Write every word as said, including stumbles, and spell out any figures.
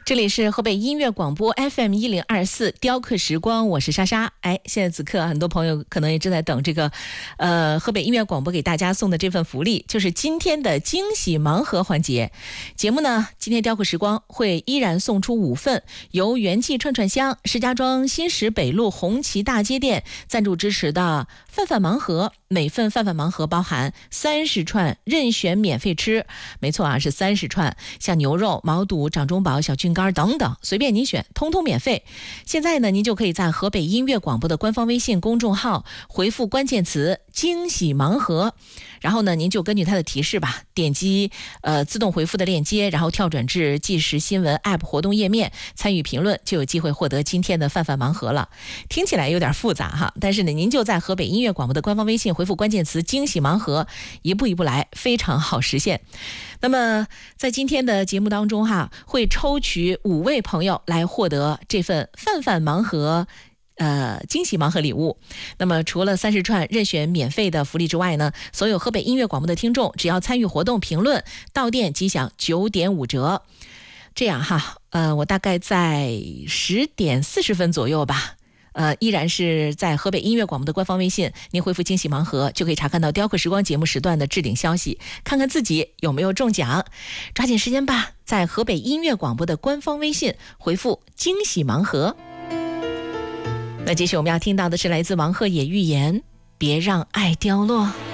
这里是河北音乐广播 F M 一零二四雕刻时光，我是莎莎。哎，现在此刻很多朋友可能也正在等这个，呃，河北音乐广播给大家送的这份福利，就是今天的惊喜盲盒环节。节目呢，今天雕刻时光会依然送出五份由元气串串香、石家庄新石北路红旗大街店赞助支持的饭饭盲盒。每份饭饭盲盒包含三十串任选免费吃，没错啊，是三十串，像牛肉、毛肚、掌中宝、小菌干等等，随便您选，通通免费。现在呢，您就可以在河北音乐广播的官方微信公众号回复关键词惊喜盲盒，然后呢，您就根据它的提示吧，点击呃自动回复的链接，然后跳转至即时新闻 App 活动页面，参与评论，就有机会获得今天的饭饭盲盒了。听起来有点复杂哈，但是呢，您就在河北音乐广播的官方微信回复关键词惊喜盲盒，一步一步来，非常好实现。那么在今天的节目当中哈，会抽取五位朋友来获得这份饭饭盲盒呃，惊喜盲盒礼物。那么除了三十串任选免费的福利之外呢，所有河北音乐广播的听众只要参与活动评论到店即享九点五折。这样哈，呃，我大概在十点四十分左右吧，呃，依然是在河北音乐广播的官方微信，您回复惊喜盲盒就可以查看到雕刻时光节目时段的置顶消息，看看自己有没有中奖，抓紧时间吧，在河北音乐广播的官方微信回复惊喜盲盒。那接下来我们要听到的是来自王鹤野寓言，别让爱凋落。